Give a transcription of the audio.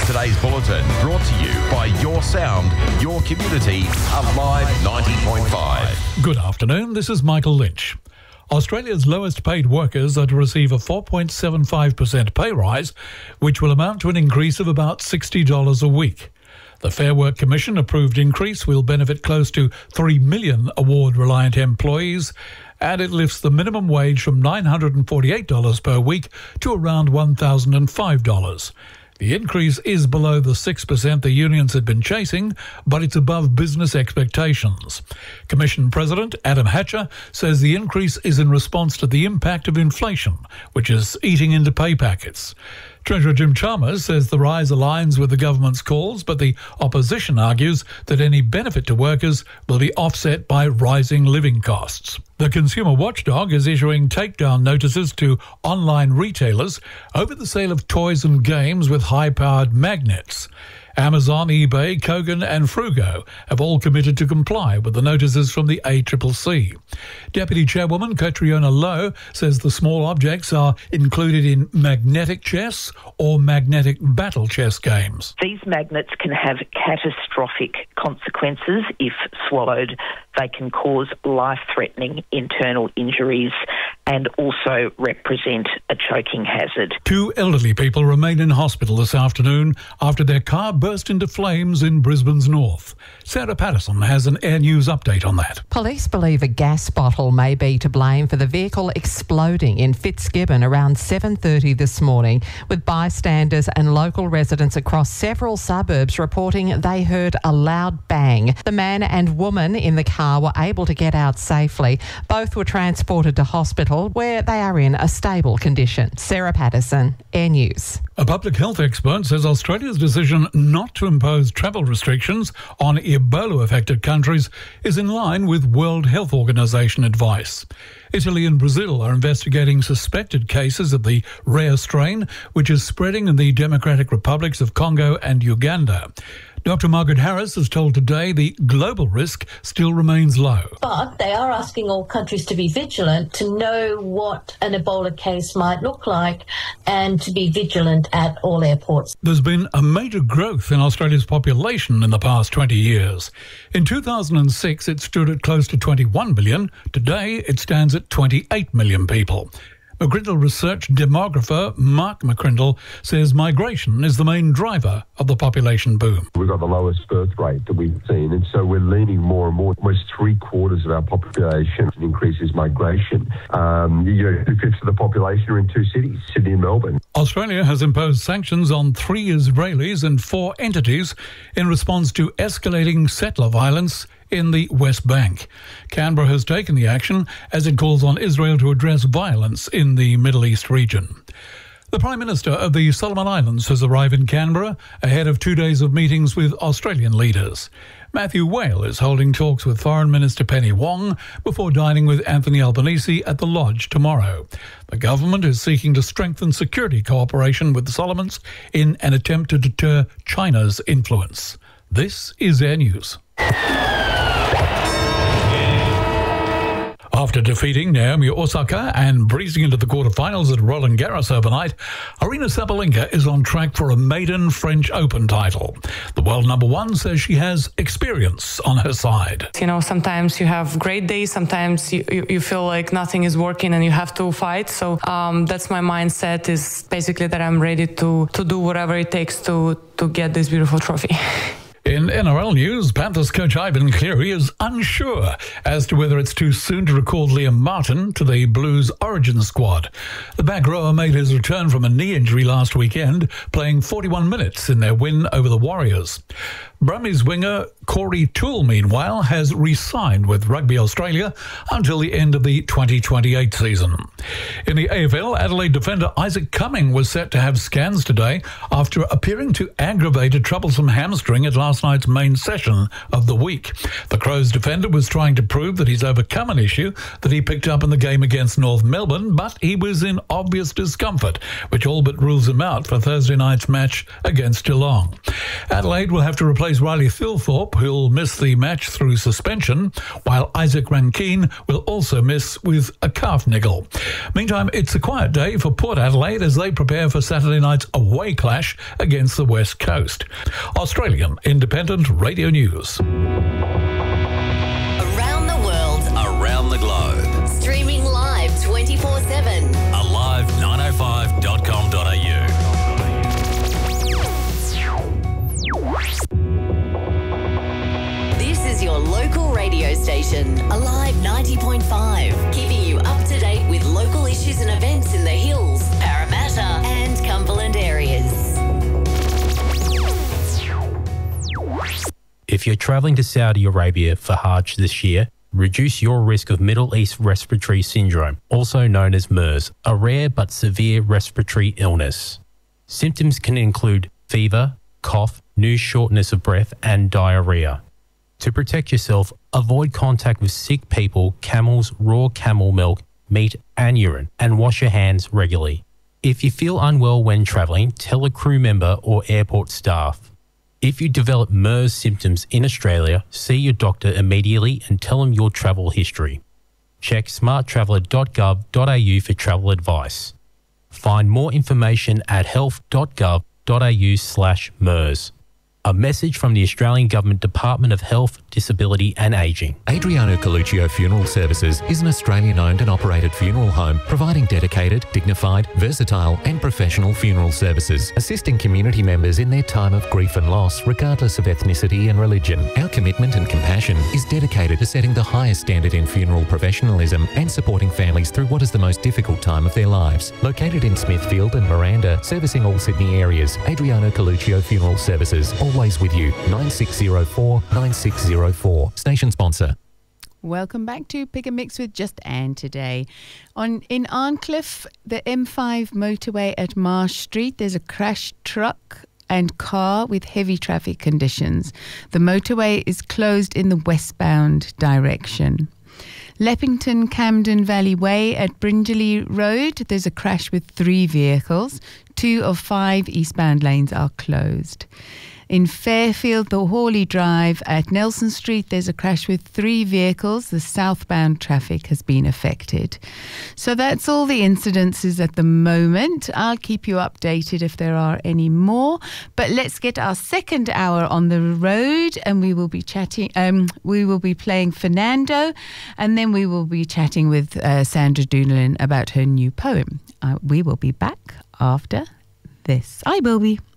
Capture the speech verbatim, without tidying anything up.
Today's bulletin brought to you by Your Sound, Your Community, Alive ninety point five. Good afternoon, this is Michael Lynch. Australia's lowest paid workers are to receive a four point seven five percent pay rise, which will amount to an increase of about sixty dollars a week. The Fair Work Commission approved increase will benefit close to three million award-reliant employees, and it lifts the minimum wage from nine hundred forty-eight dollars per week to around one thousand five dollars. The increase is below the six percent the unions had been chasing, but it's above business expectations. Commission President Adam Hatcher says the increase is in response to the impact of inflation, which is eating into pay packets. Treasurer Jim Chalmers says the rise aligns with the government's calls, but the opposition argues that any benefit to workers will be offset by rising living costs. The Consumer Watchdog is issuing takedown notices to online retailers over the sale of toys and games with high-powered magnets. Amazon, eBay, Kogan and Frugo have all committed to comply with the notices from the A C C C. Deputy Chairwoman Catriona Lowe says the small objects are included in magnetic chess or magnetic battle chess games. These magnets can have catastrophic consequences if swallowed. They can cause life-threatening internal injuries and also represent a choking hazard. Two elderly people remain in hospital this afternoon after their car burst into flames in Brisbane's north. Sarah Patterson has an Air News update on that. Police believe a gas bottle may be to blame for the vehicle exploding in Fitzgibbon around seven thirty this morning, with bystanders and local residents across several suburbs reporting they heard a loud bang. The man and woman in the car were able to get out safely. Both were transported to hospital where they are in a stable condition. Sarah Patterson, Air News. A public health expert says Australia's decision not to impose travel restrictions on Ebola-affected countries is in line with World Health Organization advice. Italy and Brazil are investigating suspected cases of the rare strain, which is spreading in the Democratic Republics of Congo and Uganda. Doctor Margaret Harris has told Today the global risk still remains low. But they are asking all countries to be vigilant, to know what an Ebola case might look like and to be vigilant at all airports. There's been a major growth in Australia's population in the past twenty years. In two thousand six, it stood at close to twenty-one million. Today, it stands at twenty-eight million people. McCrindle research demographer Mark McCrindle says migration is the main driver of the population boom. We've got the lowest birth rate that we've seen, and so we're leaning more and more. Almost three quarters of our population increases migration. Um, you know, two-fifths of the population are in two cities, Sydney and Melbourne. Australia has imposed sanctions on three Israelis and four entities in response to escalating settler violence in the West Bank. Canberra has taken the action as it calls on Israel to address violence in the Middle East region. The Prime Minister of the Solomon Islands has arrived in Canberra ahead of two days of meetings with Australian leaders. Matthew Whale is holding talks with Foreign Minister Penny Wong before dining with Anthony Albanese at the Lodge tomorrow. The government is seeking to strengthen security cooperation with the Solomons in an attempt to deter China's influence. This is Air News. After defeating Naomi Osaka and breezing into the quarterfinals at Roland Garros overnight, Aryna Sabalenka is on track for a maiden French Open title. The world number one says she has experience on her side. You know, sometimes you have great days, sometimes you, you, you feel like nothing is working and you have to fight. So um, that's my mindset, is basically that I'm ready to, to do whatever it takes to, to get this beautiful trophy. In N R L news, Panthers coach Ivan Cleary is unsure as to whether it's too soon to recall Liam Martin to the Blues origin squad. The back rower made his return from a knee injury last weekend, playing forty-one minutes in their win over the Warriors. Brumbies winger Corey Toole, meanwhile, has re-signed with Rugby Australia until the end of the twenty twenty-eight season. In the A F L, Adelaide defender Isaac Cumming was set to have scans today after appearing to aggravate a troublesome hamstring at last night's night's main session of the week. The Crows defender was trying to prove that he's overcome an issue that he picked up in the game against North Melbourne, but he was in obvious discomfort, which all but rules him out for Thursday night's match against Geelong. Adelaide will have to replace Riley Thilthorpe, who'll miss the match through suspension, while Isaac Rankine will also miss with a calf niggle. Meantime, it's a quiet day for Port Adelaide as they prepare for Saturday night's away clash against the West Coast. Australian Independent Radio News. Around the world, Around the globe. streaming live twenty-four seven. alive nine oh five dot com dot a u. This is your local radio station, Alive ninety point five, keeping you up to date with local issues and events in the Hills, Parramatta, and Cumberland areas. If you're travelling to Saudi Arabia for Hajj this year, reduce your risk of Middle East Respiratory Syndrome, also known as MERS, a rare but severe respiratory illness. Symptoms can include fever, cough, new shortness of breath, and diarrhea. To protect yourself, avoid contact with sick people, camels, raw camel milk, meat, and urine, and wash your hands regularly. If you feel unwell when travelling, tell a crew member or airport staff. If you develop MERS symptoms in Australia, see your doctor immediately and tell them your travel history. Check smart traveller dot gov dot a u for travel advice. Find more information at health dot gov dot a u slash MERS. A message from the Australian Government Department of Health, Disability and Ageing. Adriano Coluccio Funeral Services is an Australian-owned and operated funeral home providing dedicated, dignified, versatile and professional funeral services, assisting community members in their time of grief and loss regardless of ethnicity and religion. Our commitment and compassion is dedicated to setting the highest standard in funeral professionalism and supporting families through what is the most difficult time of their lives. Located in Smithfield and Miranda, servicing all Sydney areas, Adriano Coluccio Funeral Services, always with you. nine six zero four nine six zero four. Station sponsor. Welcome back to Pick and Mix with Just Anne today. On in Arncliffe, the M five motorway at Marsh Street, there's a crashed truck and car with heavy traffic conditions. The motorway is closed in the westbound direction. Leppington Camden Valley Way at Bringelly Road, there's a crash with three vehicles. Two of five eastbound lanes are closed. In Fairfield, the Hawley Drive at Nelson Street, there's a crash with three vehicles. The southbound traffic has been affected. So that's all the incidences at the moment. I'll keep you updated if there are any more. But let's get our second hour on the road, and we will be chatting. Um, we will be playing Fernando, and then we will be chatting with uh, Sandra Doolin about her new poem. Uh, we will be back after this. I will be.